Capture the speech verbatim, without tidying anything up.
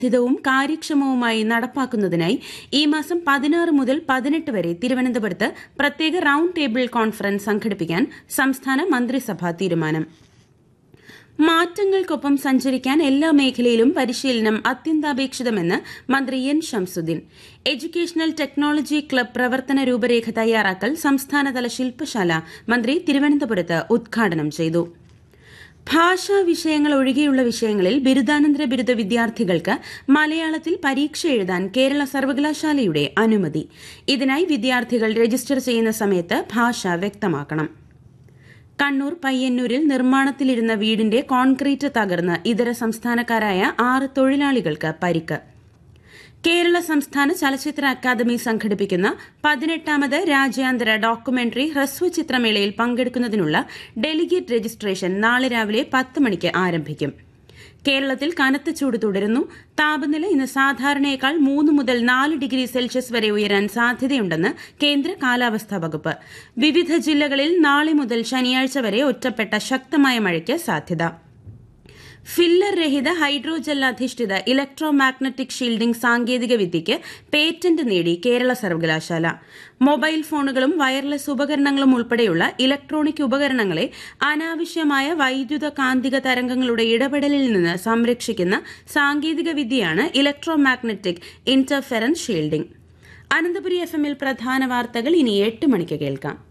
വും കാര്യക്ഷമവുമായി നടപ്പാക്കുന്നതിനായി ഈ മാസം പതിനാറ് മുതൽ പതിനെട്ട് വരെ തിരുവനന്തപുരത്ത് പ്രത്യേക റൌണ്ട് ടേബിൾ കോൺഫറൻസ് സംഘടിപ്പിക്കാൻ സംസ്ഥാന മന്ത്രിസഭാ തീരുമാനം. മാറ്റങ്ങൾക്കൊപ്പം സഞ്ചരിക്കാൻ എല്ലാ മേഖലയിലും പരിശീലനം അത്യന്താപേക്ഷിതമെന്ന് മന്ത്രി N Shamsuddin. Educational technology club പ്രവർത്തന രൂപരേഖ തയ്യാറാക്കൽ സംസ്ഥാനതല ശില്പശാല മന്ത്രി തിരുവനന്തപുരത്ത് ഉദ്ഘാടനം ചെയ്തു. ഭാഷാ വിഷയങ്ങൾ ഒഴികെയുള്ള വിഷയങ്ങളിൽ ബിരുദാനന്തര ബിരുദ വിദ്യാർത്ഥികൾക്ക് മലയാളത്തിൽ പരീക്ഷ എഴുതാൻ കേരള സർവകലാശാലയുടെ അനുമതി. ഇതിനായി വിദ്യാർത്ഥികൾ രജിസ്റ്റർ ചെയ്യുന്ന സമയത്ത് ഭാഷ വ്യക്തമാക്കണം. കണ്ണൂർ പയ്യന്നൂരിൽ നിർമ്മാണത്തിലിരുന്ന വീടിന്റെ കോൺക്രീറ്റ് തകർന്ന് ഇതര സംസ്ഥാനക്കാരായ ആറ് തൊഴിലാളികൾക്ക് പരിക്ക്. കേരള സംസ്ഥാന ചലച്ചിത്ര അക്കാദമി സംഘടിപ്പിക്കുന്ന പതിനെട്ടാമത് രാജ്യാന്തര ഡോക്യുമെന്ററി ഹ്രസ്വചിത്രമേളയിൽ പങ്കെടുക്കുന്നതിനുള്ള ഡെലിഗേറ്റ് രജിസ്ട്രേഷൻ നാളെ രാവിലെ പത്ത് മണിക്ക് ആരംഭിക്കും. കേരളത്തിൽ കനത്ത ചൂട് തുടരുന്നു. താപനില ഇന്ന് സാധാരണയേക്കാൾ മൂന്ന് മുതൽ നാല് ഡിഗ്രി സെൽഷ്യസ് വരെ ഉയരാൻ സാധ്യതയുണ്ടെന്ന് കേന്ദ്ര കാലാവസ്ഥാ വകുപ്പ്. വിവിധ ജില്ലകളിൽ നാളെ മുതൽ ശനിയാഴ്ച വരെ ഒറ്റപ്പെട്ട ശക്തമായ മഴയ്ക്ക് സാധ്യത. ഫില്ലർ രഹിത ഹൈഡ്രോജെൽ അധിഷ്ഠിത ഇലക്ട്രോ മാഗ്നറ്റിക് ഷീൽഡിംഗ് സാങ്കേതിക വിദ്യയ്ക്ക് പേറ്റന്റ് നേടി കേരള സർവകലാശാല. മൊബൈൽ ഫോണുകളും വയർലെസ് ഉപകരണങ്ങളും ഉൾപ്പെടെയുള്ള ഇലക്ട്രോണിക് ഉപകരണങ്ങളെ അനാവശ്യമായ വൈദ്യുത കാന്തിക തരംഗങ്ങളുടെ ഇടപെടലിൽ നിന്ന് സംരക്ഷിക്കുന്ന സാങ്കേതിക വിദ്യയാണ് electro magnetic interference shielding. Ananthapuri F എമ്മിൽ പ്രധാന വാർത്തകൾ ഇനി എട്ട് മണിക്ക് കേൾക്കാം.